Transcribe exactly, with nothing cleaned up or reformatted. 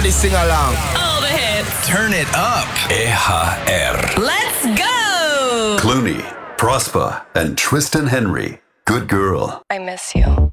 Everybody sing along. All the hits. Turn it up. E H R. Let's go. Clooney, Prosper, and Tristan Henry. Good girl. I miss you.